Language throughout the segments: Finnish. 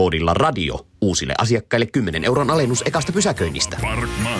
Koodilla radio uusille asiakkaille 10 € alennus ekasta pysäköinnistä. Parkman.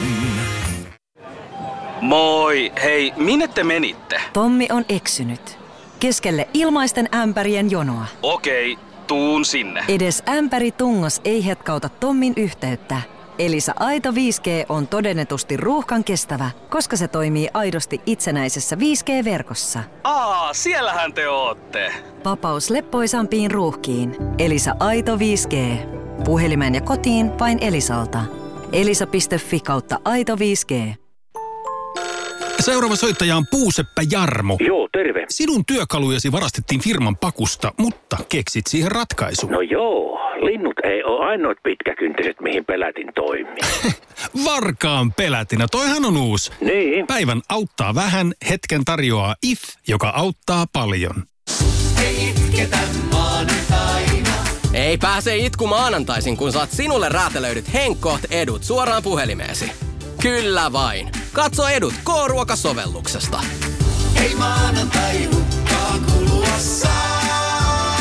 Moi, hei, minne te menitte? Tommi on eksynyt. Keskelle ilmaisten ämpärien jonoa. Okei, tuun sinne. Edes ämpäritungos ei hetkauta Tommin yhteyttä. Elisa Aito 5G on todennetusti ruuhkan kestävä, koska se toimii aidosti itsenäisessä 5G-verkossa. Siellähän te ootte. Vapaus leppoisampiin ruuhkiin. Elisa Aito 5G. Puhelimeen ja kotiin vain Elisalta. elisa.fi/Aito 5G. Seuraava soittaja on Puuseppä Jarmo. Joo, terve. Sinun työkalujesi varastettiin firman pakusta, mutta keksit siihen ratkaisun. No joo, linnut ei ole ainoat pitkäkyntiset, mihin pelätin toimii. Varkaan pelätinä, toihan on uusi. Niin. Päivän auttaa vähän, hetken tarjoaa IF, joka auttaa paljon. Ei itketä maanantaina. Ei pääse itku maanantaisin, kun saat sinulle räätälöidyt Henkkoht edut suoraan puhelimeesi. Kyllä vain. Katso edut K-ruokasovelluksesta. Ei maanantai hukkaan kulua saa.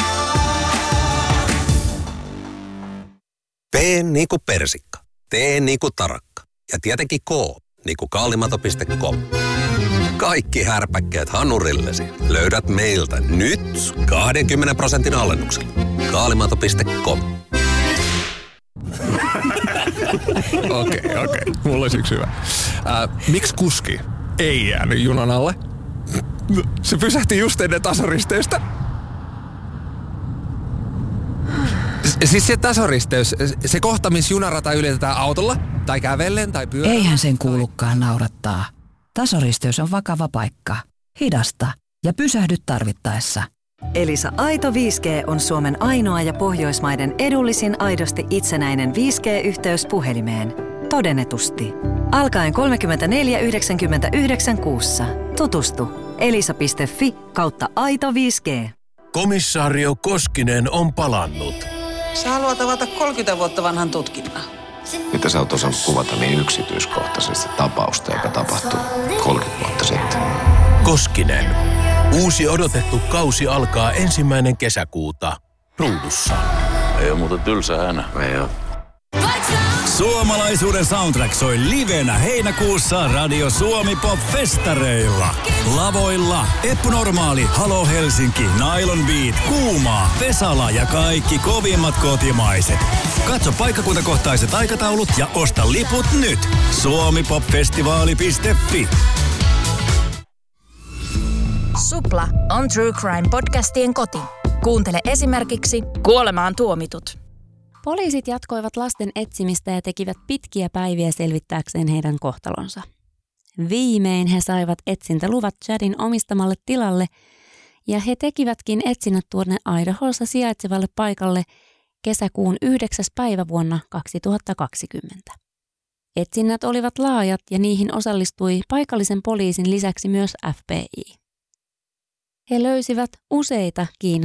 P niinku persikka. T niinku tarakka. Ja tietenkin K niinku kaalimato.com. Kaikki härpäkkeet hanurillesi löydät meiltä nyt 20% alennuksella. Kaalimato.com. Okei. Mulla olisi yksi hyvä. Miksi kuski ei jäänyt junan alle? Se pysähti just ennen tasoristeystä. Siis se tasoristeys, se kohta, missä junarata ylitetään autolla, tai kävellen, tai pyörällä. Eihän sen kuulukaan naurattaa. Tasoristeys on vakava paikka. Hidasta ja pysähdy tarvittaessa. Elisa Aito 5G on Suomen ainoa ja Pohjoismaiden edullisin aidosti itsenäinen 5G-yhteys puhelimeen. Todennetusti. Alkaen 34,99 kuussa. Tutustu. elisa.fi/Aito 5G. Komissaario Koskinen on palannut. Sä haluat avata 30 vuotta vanhan tutkinnan. Mitä sä oot osannut kuvata niin yksityiskohtaisesti tapausta, joka tapahtui 30 vuotta sitten? Koskinen. Uusi odotettu kausi alkaa 1. kesäkuuta Ruudussa. Ei oo muuten tylsä äänä. Ei oo. Suomalaisuuden soundtrack soi livenä heinäkuussa Radio Suomi Pop-festareilla. Lavoilla Eppu Normaali, Halo Helsinki, Nylon Beat, Kuumaa, Vesala ja kaikki kovimmat kotimaiset. Katso paikkakuntakohtaiset aikataulut ja osta liput nyt. suomipopfestivaali.fi. Supla on True Crime podcastien koti. Kuuntele esimerkiksi Kuolemaan tuomitut. Poliisit jatkoivat lasten etsimistä ja tekivät pitkiä päiviä selvittääkseen heidän kohtalonsa. Viimein he saivat etsintäluvat Chadin omistamalle tilalle ja he tekivätkin etsinnät tuonne Idahossa sijaitsevalle paikalle kesäkuun 9. päivä vuonna 2020. Etsinnät olivat laajat ja niihin osallistui paikallisen poliisin lisäksi myös FBI. He löysivät useita